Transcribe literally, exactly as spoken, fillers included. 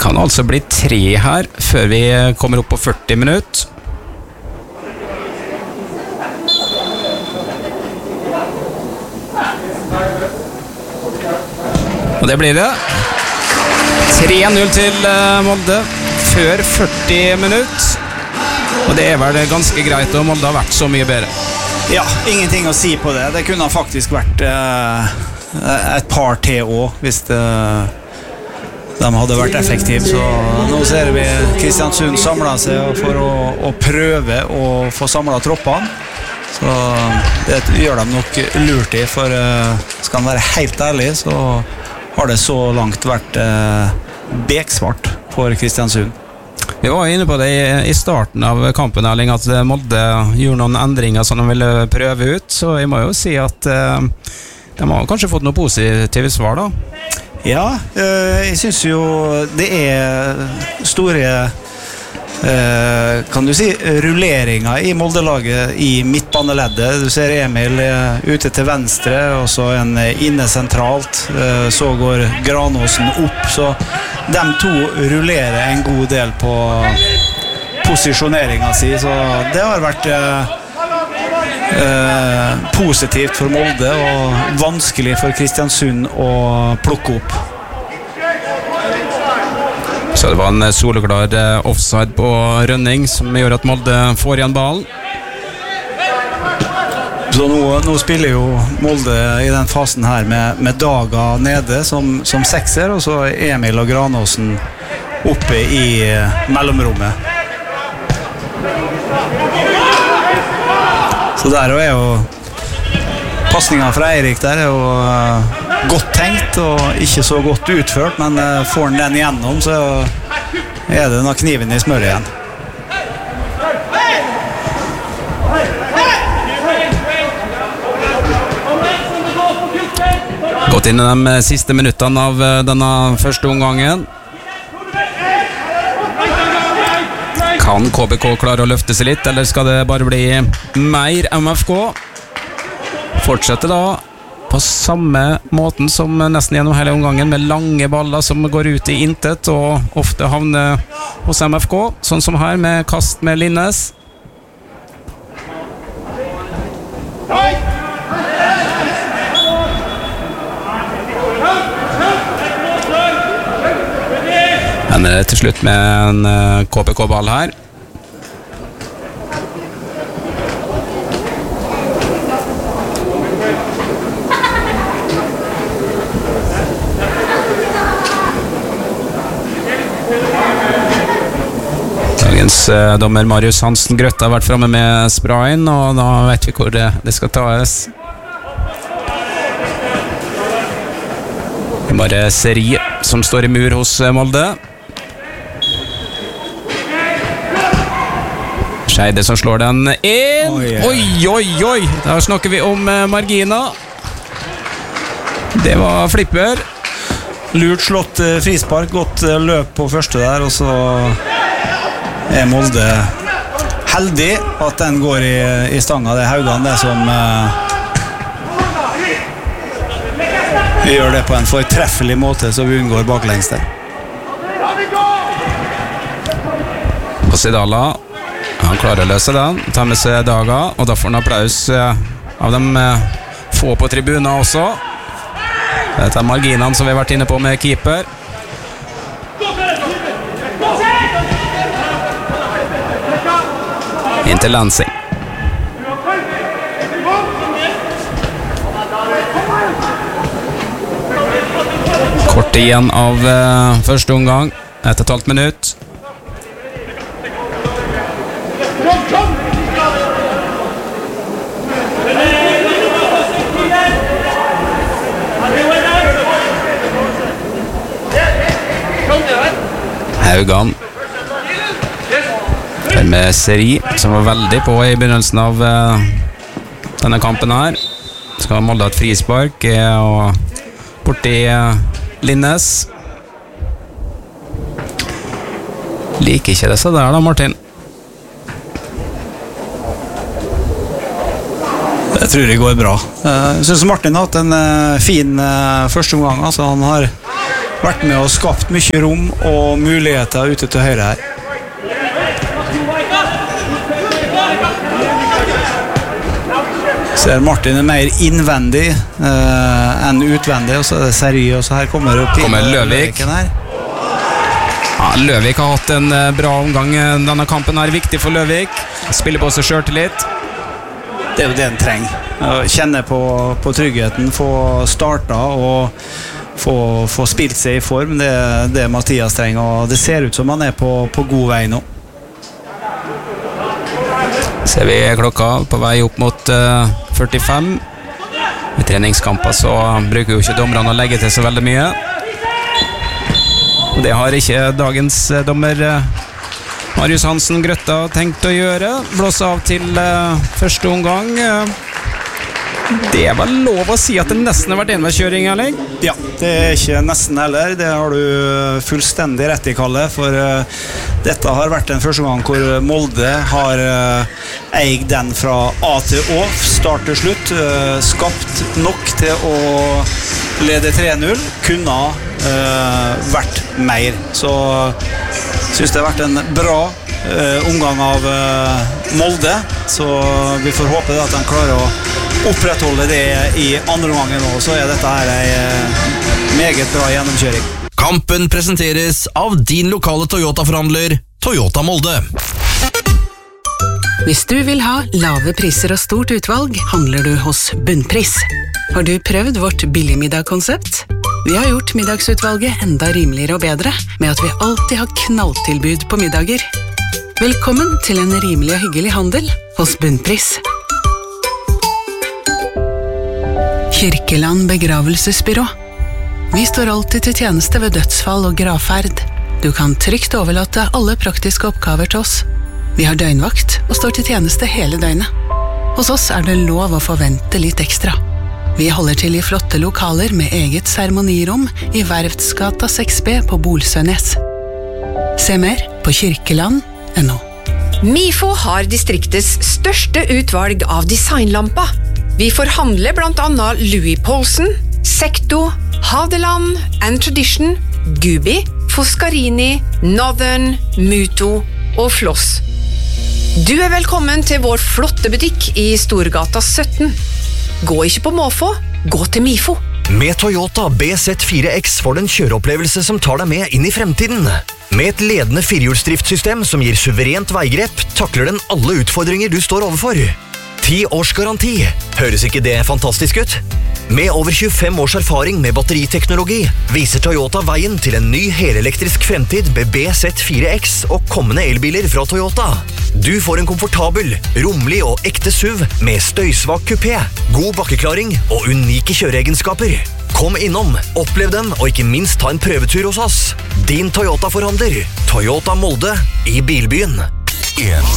kan altså bli tre her før vi kommer opp på førti minutter. Og det blir det. tre null til Molde før førti minutter. Og det er vel ganske greit, og Molde har vært så mye bedre. Ja, ingenting å si på det. Det kunne faktisk vært eh, et par til også, hvis det, de hadde vært effektive. Så nå ser vi Kristiansund samle seg for å, å prøve å få samlet troppene. Så det gjør de nok lurt i, for eh, skal han være helt ærlig, så har det så langt vært eh, beksvart for Kristiansund. Vi var inne på det i, i starten av kampen, Erling, at Molde gjorde noen endringer som de ville prøve ut, så jeg må jo si at eh, de har kanskje fått noe positive svar da. Ja, eh, jeg synes jo det er store eh, kan du si rulleringer i Molde-laget i midtbaneleddet. Du ser Emil eh, ute til venstre, og så en inne sentralt, eh, så går Granåsen opp, så de to rullerer en god del på posisjoneringen si, så det har vært eh, eh, positivt for Molde og vanskelig for Kristiansund å plukke opp. Så det var en soleklar offside på Rønning som gjør at Molde får igjen ballen. Så nå, nå spiller jo Molde i den fasen her med, med Daga nede som, som sekser, og så Emil og Granåsen oppe i mellomrommet. Så der er jo passningen fra Eirik der er jo uh, godt tenkt og ikke så godt utført, men uh, får han den igjennom, så er det denne kniven i smøret igjen. Gått inn i de siste minuttene av denne første omgangen. Kan K B K klare å løfte seg litt, eller skal det bare bli mer M F K? Fortsetter da på samme måten som nesten gjennom hele omgangen, med lange baller som går ut i intet og ofte havner hos M F K, sånn som her med kast med Linnes. Ender til slutt med en K P K-ball her. Dagens eh, dommer Marius Hansen Grøtta har vært fremme med sprayen, og da vet vi hvor det, det skal tas. Bare Seri som står i mur hos Molde. Skeide som slår den inn. Oh, yeah. Oi, oi, oi. Da snakker vi om eh, Margina. Det var flipper. Lurt slått eh, frispark, godt eh, løp på første der, og så er Molde heldig at den går i, i stanga. Det er Haugan det som eh, gjør det på en fortreffelig måte, så vi unngår baklengs der. Posidala, han klarer å løse den, tar med seg Daga, og da får han applaus av dem få på tribunen også. Dette er marginene som vi har vært inne på med keeper. Inn til Lansing. Kort igjen av uh, første omgang, et og et halvt minutt. Haugan med Seri, som var veldig på i begynnelsen av uh, denne kampen her. Skal Molde ha et frispark og borti uh, Linnes. Liker ikke det så der da, Martin? Jeg tror det går bra. Jeg synes Martin har hatt en uh, fin uh, første omgang. Altså, han har vært med og skapt mye rom og muligheter ute til høyre her. Ser Martin er mer innvendig eh, enn utvendig, og så er det Seri, og så her kommer det opp kommer Løvik. Her. Ja, Løvik har hatt en bra omgang. Denne kampen er viktig for Løvik. Spiller på seg selvtillit. Det er jo det en trenger. Kjenne på, på tryggheten, få starta og få, få spilt seg i form. Det er det Mathias trenger, og det ser ut som han er på, på god vei nå. Ser vi klokka på vei opp mot uh, førtifem. I treningskamper så bruker jo ikke dommerne å legge til så veldig mye. Det har ikke dagens uh, dommer uh, Marius Hansen Grøtta tenkt å gjøre. Blåse av til uh, første omgang. Uh, det er vel lov å si at det nesten har vært enveiskjøring, eller? Ja, det er ikke nesten heller. Det har du fullstendig rett i, Kalle, for uh, dette har vært en første gang hvor Molde har uh, eid den fra A til Å, start til slutt, uh, skapt nok til å lede tre null, kunne uh, vært mer. Så synes det har vært en bra uh, omgang av uh, Molde, så vi får håpe at de klarer å opprettholde det i andre omgangen nå, så er dette her en meget bra gjennomkjøring. Kampen presenteres av din lokale Toyota-forhandler, Toyota Molde. Hvis du vil ha lave priser og stort utvalg, handler du hos Bunnpris. Har du prøvd vårt billigmiddagkonsept? Vi har gjort middagsutvalget enda rimeligere og bedre, med at vi alltid har knalltilbud på middager. Velkommen til en rimelig og hyggelig handel hos Bunnpris. Kirkeland begravelsesbyrå. Vi står alltid til tjeneste ved dødsfall og gravferd. Du kan trygt overlate alle praktiske oppgaver til oss. Vi har døgnvakt og står til tjeneste hele døgnet. Hos oss er det lov å forvente litt ekstra. Vi holder til i flotte lokaler med eget seremonirom i Verftsgata seks B på Bolsønes. Se mer på kirkeland punktum no. Mifo har distriktets største utvalg av designlamper. Vi forhandler blant annet Louis Paulsen, Secto, Hadeland and Tradition, Gubi, Foscarini, Northern, Muto og Floss. Du er velkommen til vår flotte butikk i Storgata sytten. Gå ikke på måfå, gå til Mifo. Med Toyota B Z fire X får du en kjøreopplevelse som tar deg med inn i fremtiden. Med et ledende firehjulsdriftssystem som gir suverent veigrep, takler den alle utfordringer du står overfor. ti års garanti. Høres ikke det fantastisk ut? Med over tjuefem års erfaring med batteriteknologi viser Toyota veien til en ny helelektrisk fremtid med B Z fire X og kommende elbiler fra Toyota. Du får en komfortabel, rommelig og ekte S U V med støysvak kupé, god bakkeklaring og unike kjøreegenskaper. Kom innom, opplev den og ikke minst ta en prøvetur hos oss. Din Toyota-forhandler, Toyota Molde i Bilbyen.